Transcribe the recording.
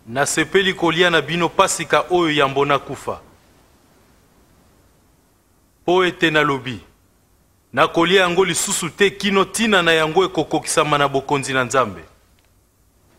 Nasepeli kolia na bino pasika oyo yambo na kufa. Po ete nalobi na kolia yango lisusu te kino tina na yango ekokokisama na bokonzi na Nzambe.